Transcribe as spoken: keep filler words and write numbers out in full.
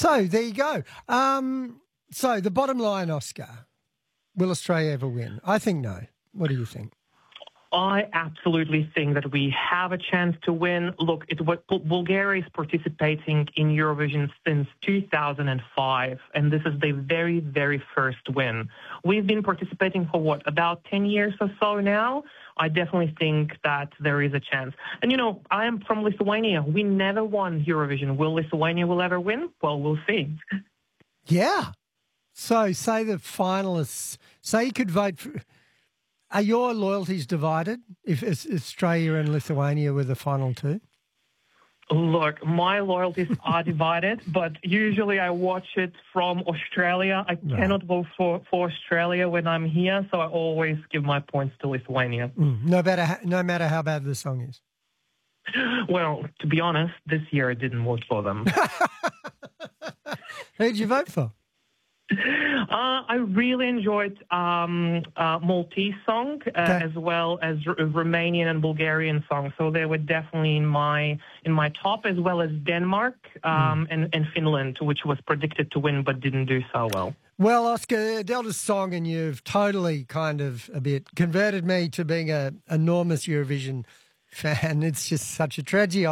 So there you go. Um, so the bottom line, Oscar, will Australia ever win? I think no. What do you think? I absolutely think that we have a chance to win. Look, it, what, Bulgaria is participating in Eurovision since two thousand five, and this is their very, very first win. We've been participating for, what, about ten years or so now? I definitely think that there is a chance. And, you know, I am from Lithuania. We never won Eurovision. Will Lithuania will ever win? Well, we'll see. Yeah. So say the finalists, say you could vote for... Are your loyalties divided if Australia and Lithuania were the final two? Look, my loyalties are divided, but usually I watch it from Australia. I right. cannot vote for, for Australia when I'm here, so I always give my points to Lithuania. Mm, no matter no matter how bad the song is. Well, to be honest, this year I didn't vote for them. Who did you vote for? Uh, I really enjoyed um, uh, Maltese song uh, okay. as well as R- Romanian and Bulgarian songs. So they were definitely in my in my top, as well as Denmark um, mm. and, and Finland, which was predicted to win but didn't do so well. Well, Oscar, Delta's song, and you've totally kind of a bit converted me to being an enormous Eurovision fan. It's just such a tragedy.